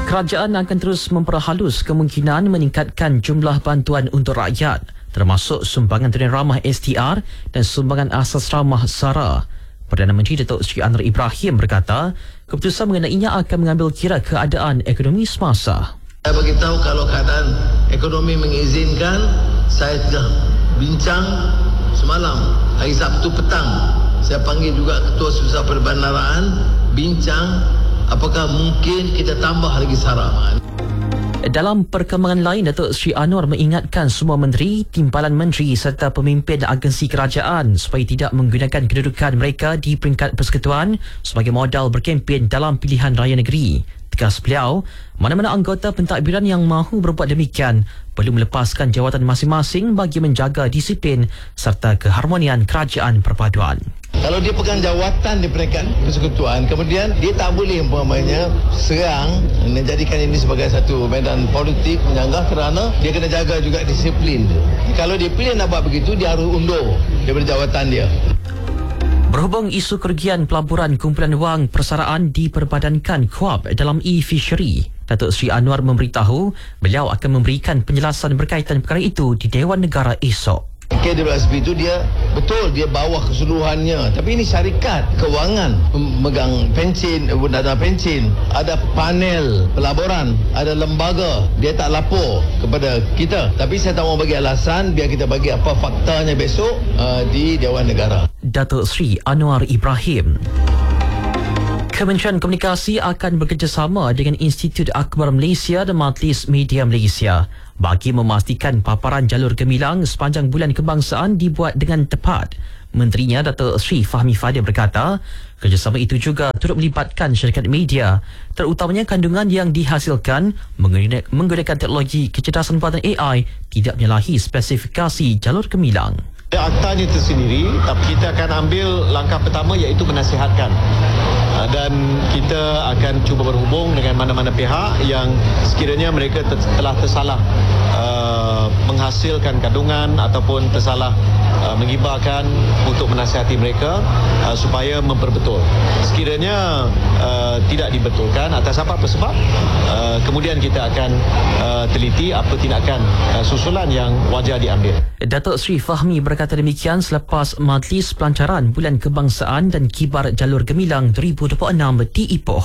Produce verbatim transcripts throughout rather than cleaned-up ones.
Kerajaan akan terus memperhalus kemungkinan meningkatkan jumlah bantuan untuk rakyat, termasuk sumbangan tunai ramah S T R dan sumbangan asas ramah SARA. Perdana Menteri Datuk Seri Anwar Ibrahim berkata, keputusan mengenainya akan mengambil kira keadaan ekonomi semasa. Saya beritahu kalau keadaan ekonomi mengizinkan, saya sudah bincang semalam, hari Sabtu petang. Saya panggil juga Ketua Susah Perbandaraan, bincang apakah mungkin kita tambah lagi SARA. Dalam perkembangan lain, Datuk Seri Anwar mengingatkan semua menteri, timbalan menteri serta pemimpin agensi kerajaan supaya tidak menggunakan kedudukan mereka di peringkat persekutuan sebagai modal berkempen dalam pilihan raya negeri. Tegas beliau, mana-mana anggota pentadbiran yang mahu berbuat demikian perlu melepaskan jawatan masing-masing bagi menjaga disiplin serta keharmonian kerajaan perpaduan. Kalau dia pegang jawatan di peringkat persekutuan, kemudian dia tak boleh umpamanya serang, menjadikan ini sebagai satu medan politik menyanggah, kerana dia kena jaga juga disiplin dia. Kalau dia pilih nak buat begitu, dia harus undur daripada jawatan dia. Berhubung isu kerugian pelaburan kumpulan wang persaraan diperbadankan K U A P dalam e-fishery, Datuk Seri Anwar memberitahu beliau akan memberikan penjelasan berkaitan perkara itu di Dewan Negara esok. K W S P itu dia betul dia bawah keseluruhannya, tapi ini syarikat kewangan memegang pensin, dana pensin, ada panel pelaburan, ada lembaga, dia tak lapor kepada kita. Tapi saya tak mau bagi alasan, biar kita bagi apa faktanya besok uh, di Dewan Negara. Datuk Seri Anwar Ibrahim. Kementerian Komunikasi akan bekerjasama dengan Institut Akbar Malaysia dan Majlis Media Malaysia bagi memastikan paparan jalur gemilang sepanjang bulan kebangsaan dibuat dengan tepat. Menterinya Datuk Seri Fahmi Fadil berkata, kerjasama itu juga turut melibatkan syarikat media, terutamanya kandungan yang dihasilkan menggunakan teknologi kecerdasan buatan A I tidak menyalahi spesifikasi jalur gemilang. Aktanya tersendiri, tapi kita akan ambil langkah pertama iaitu menasihatkan. Dan kita akan cuba berhubung dengan mana-mana pihak yang sekiranya mereka telah tersalah uh, menghasilkan kandungan ataupun tersalah uh, mengibarkan, untuk menasihati mereka uh, supaya memperbetul. Sekiranya uh, tidak dibetulkan atas apa-apa sebab, uh, kemudian kita akan uh, teliti apa tindakan uh, susulan yang wajar diambil. Datuk Seri Fahmi berkata demikian selepas Majlis Pelancaran Bulan Kebangsaan dan Kibar Jalur Gemilang dua ribu dua puluh enam di Ipoh.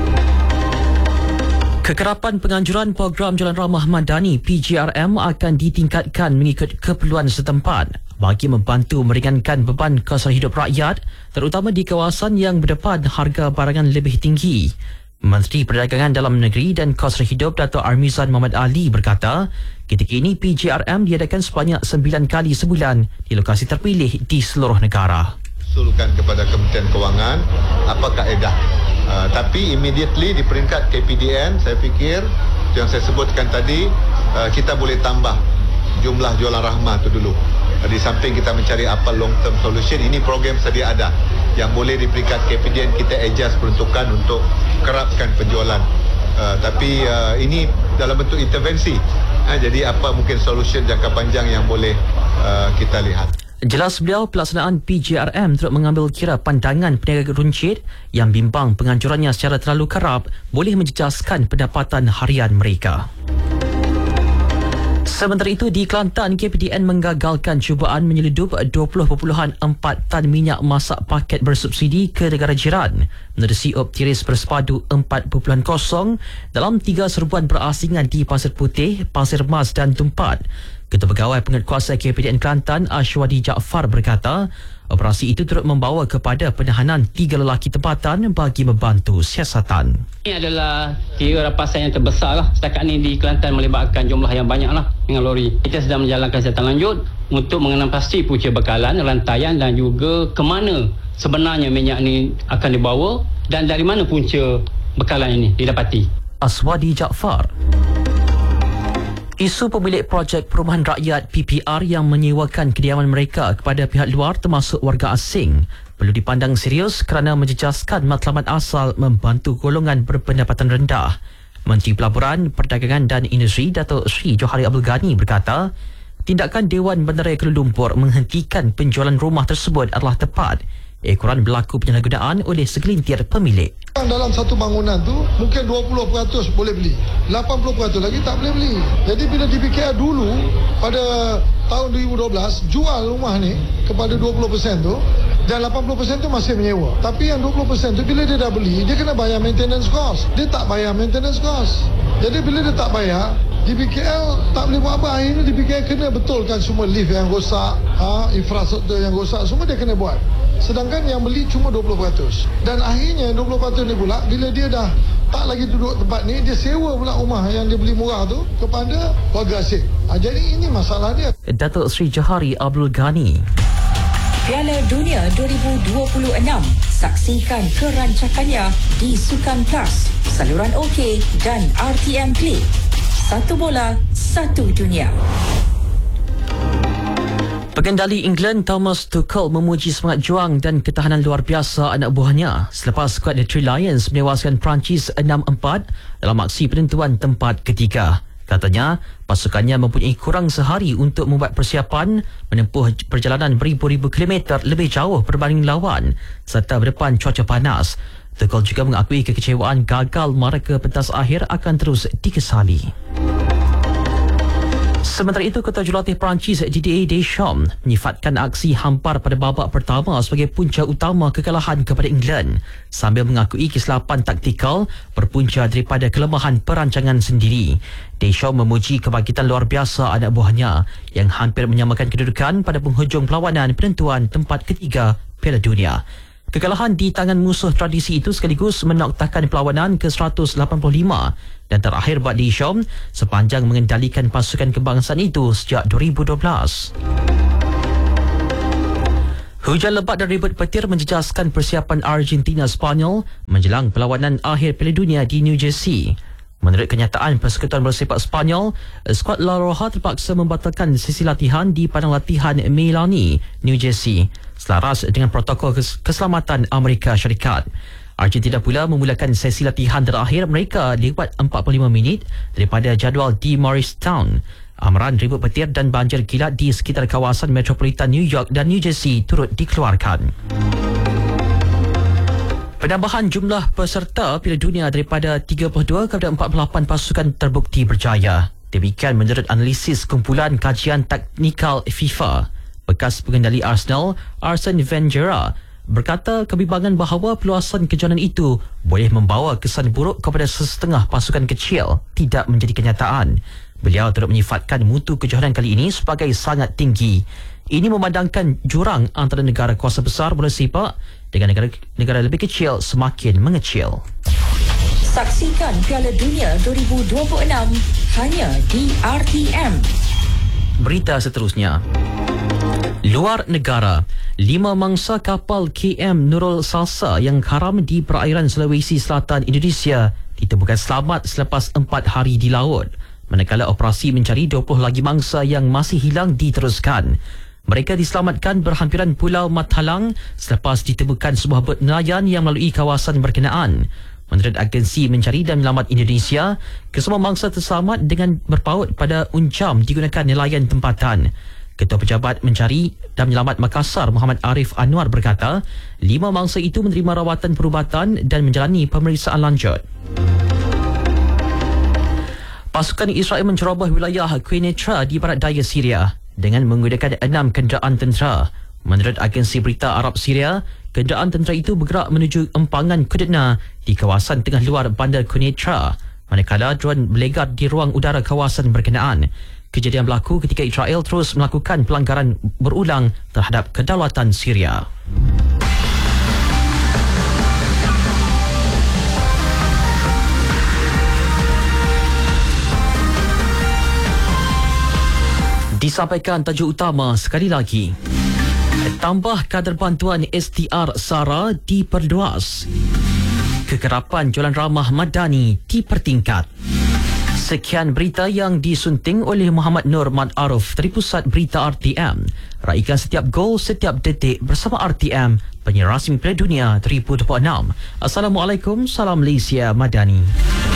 Kekerapan penganjuran program Jalan Ramah Madani P J R M akan ditingkatkan mengikut keperluan setempat bagi membantu meringankan beban kos hidup rakyat, terutama di kawasan yang berdepan harga barangan lebih tinggi. Menteri Perdagangan Dalam Negeri dan Kos Hidup Dato' Armizan Muhammad Ali berkata, ketika ini P J R M diadakan sebanyak sembilan kali sebulan di lokasi terpilih di seluruh negara. Usulkan kepada Kementerian Kewangan apa kaedah. Uh, tapi immediately di peringkat K P D N, saya fikir yang saya sebutkan tadi, uh, kita boleh tambah jumlah jualan rahmah tu dulu. Uh, di samping kita mencari apa long term solution, ini program sedia ada yang boleh di peringkat K P D N kita adjust peruntukan untuk kerapkan penjualan. Uh, tapi uh, ini dalam bentuk intervensi. Uh, jadi apa mungkin solution jangka panjang yang boleh uh, kita lihat. Jelas beliau, pelaksanaan P J R M turut mengambil kira pandangan peniaga runcit yang bimbang penganjurannya secara terlalu kerap boleh menjejaskan pendapatan harian mereka. Sementara itu, di Kelantan, K P D N menggagalkan cubaan menyeludup dua puluh perpuluhan empat tan minyak masak paket bersubsidi ke negara jiran menerusi optiris bersepadu empat perpuluhan kosong dalam tiga serbuan berasingan di Pasir Putih, Pasir Mas dan Tumpat. Ketua Pegawai Penguatkuasa K P D N Kelantan Ashwadi Jaafar berkata, operasi itu turut membawa kepada penahanan tiga lelaki tempatan bagi membantu siasatan. Ini adalah kira rapasan yang terbesar lah setakat ini di Kelantan, melibatkan jumlah yang banyak lah dengan lori. Kita sedang menjalankan siasatan lanjut untuk mengenal pasti punca bekalan, rantaian dan juga ke mana sebenarnya minyak ini akan dibawa dan dari mana punca bekalan ini didapati. Ashwadi Jaafar. Isu pemilik projek perumahan rakyat P P R yang menyewakan kediaman mereka kepada pihak luar termasuk warga asing perlu dipandang serius kerana menjejaskan matlamat asal membantu golongan berpendapatan rendah. Menteri Pelaburan, Perdagangan dan Industri Datuk Seri Johari Abdul Ghani berkata, tindakan Dewan Bandaraya Kuala Lumpur menghentikan penjualan rumah tersebut adalah tepat ekoran berlaku penyalahgunaan oleh segelintir pemilik. Dalam satu bangunan tu mungkin dua puluh peratus boleh beli, lapan puluh peratus lagi tak boleh beli. Jadi bila D B K L dulu pada tahun dua ribu dua belas jual rumah ni kepada dua puluh peratus tu, dan lapan puluh peratus tu masih menyewa. Tapi yang dua puluh peratus tu bila dia dah beli, dia kena bayar maintenance cost. Dia tak bayar maintenance cost. Jadi bila dia tak bayar, D B K L tak boleh buat apa. Akhirnya D B K L kena betulkan semua lift yang rosak, ha, infrastruktur yang rosak, semua dia kena buat. Sedangkan yang beli cuma dua puluh peratus. Dan akhirnya dua puluh peratus ni pula, bila dia dah tak lagi duduk tempat ni, dia sewa pula rumah yang dia beli murah tu kepada warga asing. Ha, jadi ini masalah dia. Datuk Seri Johari Abdul Ghani. Piala Dunia dua ribu dua puluh enam. Saksikan kerancakannya di Sukan Plus, saluran OK dan R T M Play. Satu bola, satu dunia. Pengendali England Thomas Tuchel memuji semangat juang dan ketahanan luar biasa anak buahnya selepas skuad The Three Lions menewaskan Perancis enam empat dalam aksi penentuan tempat ketiga. Katanya, pasukannya mempunyai kurang sehari untuk membuat persiapan menempuh perjalanan beribu-ribu kilometer lebih jauh berbanding lawan serta berdepan cuaca panas. Tuchel juga mengakui kekecewaan gagal mereka pentas akhir akan terus dikesali. Sementara itu, Ketua Jurulatih Perancis Didier Deschamps menyifatkan aksi hampar pada babak pertama sebagai punca utama kekalahan kepada England sambil mengakui kesilapan taktikal berpunca daripada kelemahan perancangan sendiri. Deschamps memuji kebangkitan luar biasa anak buahnya yang hampir menyamakan kedudukan pada penghujung perlawanan penentuan tempat ketiga Piala Dunia. Kekalahan di tangan musuh tradisi itu sekaligus menoktakan perlawanan ke seratus lapan puluh lima dan terakhir buat Deschamps sepanjang mengendalikan pasukan kebangsaan itu sejak dua ribu dua belas. Hujan lebat dan ribut petir menjejaskan persiapan Argentina Spanyol menjelang perlawanan akhir Piala Dunia di New Jersey. Menurut kenyataan Persekutuan Bola Sepak Spanyol, skuad La Roja terpaksa membatalkan sesi latihan di padang latihan Milani, New Jersey, selaras dengan protokol keselamatan Amerika Syarikat. Argentina pula memulakan sesi latihan terakhir mereka lewat empat puluh lima minit daripada jadual di Morristown. Amaran ribut petir dan banjir kilat di sekitar kawasan metropolitan New York dan New Jersey turut dikeluarkan. Penambahan jumlah peserta Piala Dunia daripada tiga puluh dua kepada empat puluh lapan pasukan terbukti berjaya. Demikian menurut analisis kumpulan kajian teknikal FIFA. Bekas pengendali Arsenal, Arsene Wenger, berkata kebimbangan bahawa peluasan kejohanan itu boleh membawa kesan buruk kepada sesetengah pasukan kecil tidak menjadi kenyataan. Beliau turut menyifatkan mutu kejohanan kali ini sebagai sangat tinggi. Ini memandangkan jurang antara negara kuasa besar bola sepak dengan negara, negara lebih kecil semakin mengecil. Saksikan Piala Dunia dua ribu dua puluh enam hanya di R T M. Berita seterusnya. Luar negara, lima mangsa kapal K M Nurul Salsa yang karam di perairan Sulawesi Selatan Indonesia ditemukan selamat selepas empat hari di laut. Manakala operasi mencari dua puluh lagi mangsa yang masih hilang diteruskan. Mereka diselamatkan berhampiran Pulau Matalang selepas ditemukan sebuah bot nelayan yang melalui kawasan berkenaan. Menurut agensi mencari dan menyelamat Indonesia, kesemua mangsa terselamat dengan berpaut pada uncam digunakan nelayan tempatan. Ketua Pejabat Mencari dan Menyelamat Makassar Muhammad Arif Anwar berkata, lima mangsa itu menerima rawatan perubatan dan menjalani pemeriksaan lanjut. Pasukan Israel menceroboh wilayah Quneitra di barat daya Syria dengan menggunakan enam kenderaan tentera. Menurut agensi berita Arab Syria, kenderaan tentera itu bergerak menuju empangan Kudetna di kawasan tengah luar bandar Quneitra, manakala drone melegar di ruang udara kawasan berkenaan. Kejadian berlaku ketika Israel terus melakukan pelanggaran berulang terhadap kedaulatan Syria. Disampaikan tajuk utama sekali lagi. Tambah kadar bantuan S T R SARA diperluas. Kekerapan jualan ramah Madani dipertingkat. Sekian berita yang disunting oleh Muhammad Nur Mat Aruf dari Pusat Berita R T M. Raikan setiap gol, setiap detik bersama R T M, penyiar rasmi Piala Dunia dua ribu dua puluh enam. Assalamualaikum, salam Malaysia Madani.